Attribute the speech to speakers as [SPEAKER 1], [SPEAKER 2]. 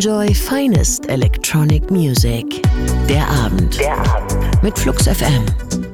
[SPEAKER 1] Enjoy finest electronic music. Der Abend. Mit Flux FM.